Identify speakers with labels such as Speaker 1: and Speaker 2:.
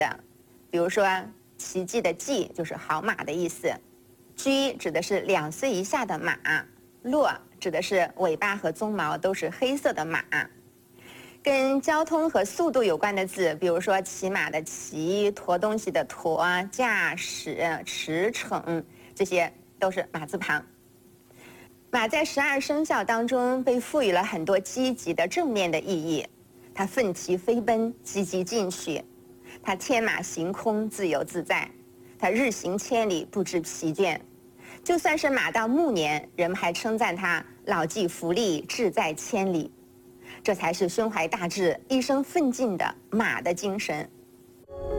Speaker 1: 比如说奇迹的迹就是好马的意思，驹指的是2岁以下的马，骆指的是尾巴和鬃毛都是黑色的马。跟交通和速度有关的字，比如说骑马的骑、驮东西的驮、驾驶、驰骋，这些都是马字旁。马在12生肖当中被赋予了很多积极的正面的意义，它奋蹄飞奔，积极进取；它天马行空，自由自在；它日行千里，不知疲倦。就算是马到暮年，人们还称赞它老骥伏枥，志在千里。这才是胸怀大志、一生奋进的马的精神。